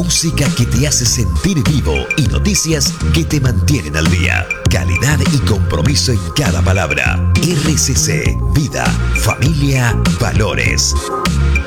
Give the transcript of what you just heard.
música que te hace sentir vivo y noticias que te mantienen al día. Calidad y compromiso en cada palabra. RCC, vida, familia, valores.